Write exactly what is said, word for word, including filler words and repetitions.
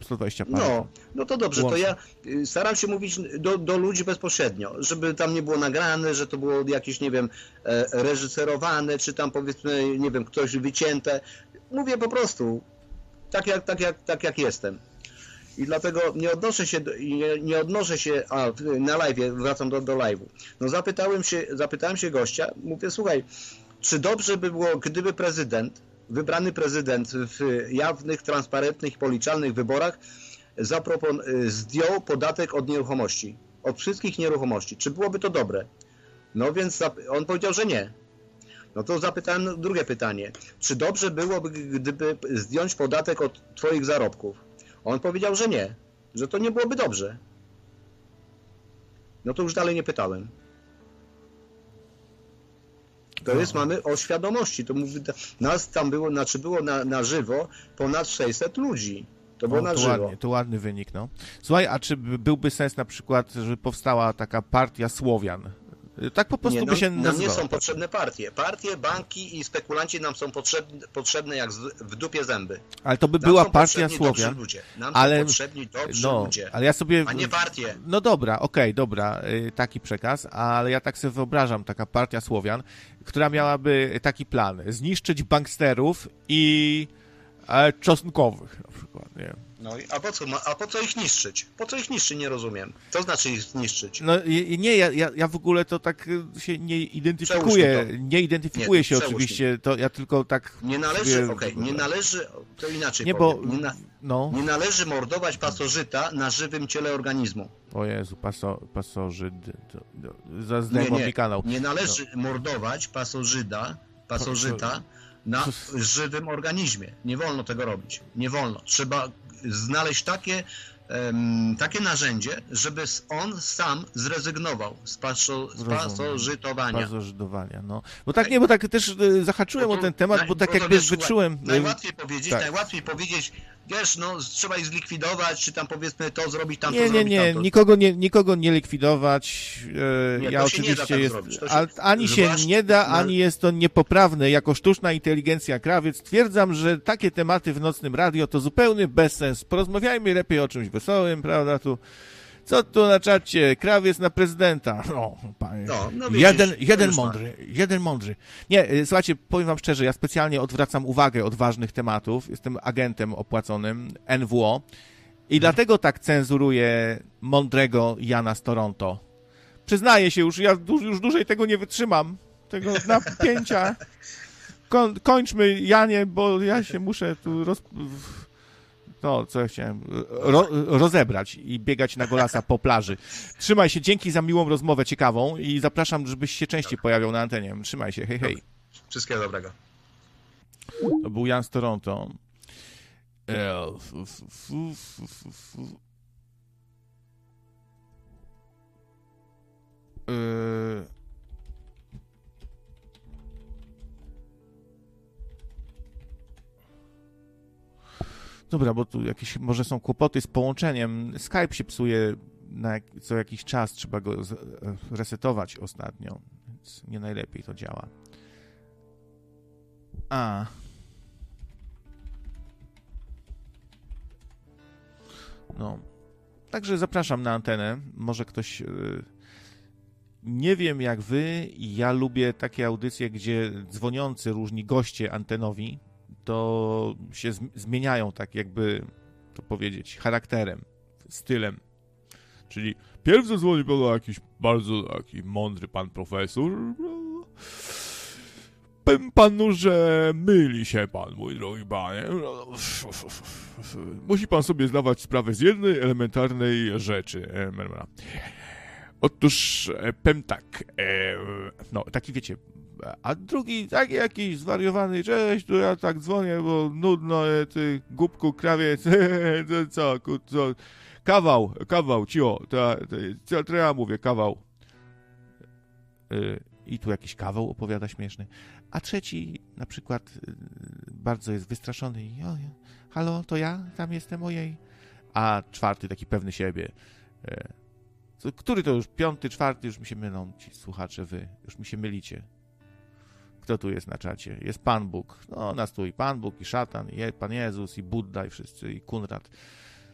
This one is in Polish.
sto dwadzieścia parę. No, no to dobrze, łącznie. To ja staram się mówić do, do ludzi bezpośrednio, żeby tam nie było nagrane, że to było jakieś, nie wiem, reżyserowane, czy tam powiedzmy, nie wiem, ktoś wycięte. Mówię po prostu, tak jak, tak jak, tak jak jestem. I dlatego nie odnoszę się, nie, nie odnoszę się, a na live, wracam do, do live'u. No zapytałem się, zapytałem się gościa, mówię, słuchaj, czy dobrze by było, gdyby prezydent, wybrany prezydent w jawnych, transparentnych, policzalnych wyborach zapropon- zdjął podatek od nieruchomości, od wszystkich nieruchomości. Czy byłoby to dobre? No więc on powiedział, że nie. No to zapytałem drugie pytanie. Czy dobrze byłoby, gdyby zdjąć podatek od twoich zarobków? On powiedział, że nie, że to nie byłoby dobrze. No to już dalej nie pytałem. To jest, mamy o świadomości. To mówi, nas tam było, znaczy było na, na żywo ponad sześćset ludzi. To było o, na to żywo. Ładnie, to ładny wynik, no. Słuchaj, a czy byłby sens na przykład, żeby powstała taka partia Słowian? Tak po prostu nie, by no, się nam nazywała. nie są potrzebne partie. Partie, banki i spekulanci nam są potrzebne, potrzebne jak w dupie zęby. Ale to by nam była są partia Słowian. Ludzie. Nam ale, są potrzebni dobrzy no, ludzie, ale ja sobie, a nie partie. No dobra, okej, okay, dobra, taki przekaz, ale ja tak sobie wyobrażam, taka partia Słowian, która miałaby taki plan, zniszczyć banksterów i e, czosnkowych na przykład, nie? No a po co, a po co ich niszczyć? Po co ich niszczyć? Nie rozumiem. To znaczy ich zniszczyć? No nie, ja, ja, ja w ogóle to tak się nie identyfikuję. Nie identyfikuję nie, się oczywiście, to ja tylko tak... Nie należy, sobie... okej, okay, nie należy, to inaczej nie, powiem. Bo, nie, na, no. nie należy mordować pasożyta na żywym ciele organizmu. O Jezu, paso, pasożyd... Zdejmą mi kanał. Nie należy no. mordować pasożyda, pasożyta na żywym organizmie. Nie wolno tego robić. Nie wolno. Trzeba znaleźć takie, um, takie narzędzie, żeby on sam zrezygnował z, paso, z pasożytowania. Pasożytowania, no. Bo tak nie, bo tak też y, zahaczyłem o ten temat, bo, bo tak bo jakby wiesz, wyczułem... Najłatwiej powiedzieć, tak. najłatwiej powiedzieć, wiesz, no trzeba ich zlikwidować, czy tam powiedzmy to zrobić, tam nie, to nie, zrobić, Nie, nie, nikogo nie, nikogo nie likwidować. E, nie, ja oczywiście tak jest... Się, ani się zwłasz... nie da, ani jest to niepoprawne. Jako sztuczna inteligencja krawiec stwierdzam, że takie tematy w Nocnym Radio to zupełny bezsens. Porozmawiajmy lepiej o czymś wesołym, prawda, tu... Co tu na czacie? Krawiec na prezydenta. No, panie. No, no widzisz, jeden jeden mądry, tak. jeden mądry. Nie, słuchajcie, powiem wam szczerze, ja specjalnie odwracam uwagę od ważnych tematów. Jestem agentem opłaconym N W O i hmm. dlatego tak cenzuruję mądrego Jana z Toronto. Przyznaję się już, ja już dłużej tego nie wytrzymam. Tego napięcia. Koń, kończmy, Janie, bo ja się muszę tu roz... No, co ja chciałem, Ro, rozebrać i biegać na golasa po plaży. Trzymaj się, dzięki za miłą rozmowę, ciekawą i zapraszam, żebyś się częściej pojawiał na antenie. Trzymaj się, hej, hej. Wszystkiego dobrego. To był Jan z Toronto. Yy... Dobra, bo tu jakieś może są kłopoty z połączeniem. Skype się psuje na jak, co jakiś czas, trzeba go z, resetować ostatnio, więc nie najlepiej to działa. A. No. Także zapraszam na antenę. Może ktoś... Yy... Nie wiem jak wy, ja lubię takie audycje, gdzie dzwoniący różni goście antenowi to się zmieniają, tak jakby to powiedzieć, charakterem, stylem. Czyli pierw zadzwoni do jakiś bardzo taki mądry pan profesor. Powiem panu, że myli się pan, mój drogi panie. Musi pan sobie zdawać sprawę z jednej elementarnej rzeczy. Otóż, powiem tak, no taki wiecie, a drugi taki jakiś zwariowany, cześć, tu ja tak dzwonię, bo nudno, ty głupku, krawiec, co, co, kawał, kawał, cio, to, to, to ja mówię, kawał. I tu jakiś kawał opowiada śmieszny. A trzeci na przykład bardzo jest wystraszony i o, halo, to ja tam jestem, ojej. A czwarty taki pewny siebie. Który to już? Piąty, czwarty, już mi się mylą ci słuchacze, wy, już mi się mylicie. Kto tu jest na czacie? Jest Pan Bóg. No, nas tu i Pan Bóg, i szatan, i Pan Jezus, i Budda, i wszyscy, i Kunrad.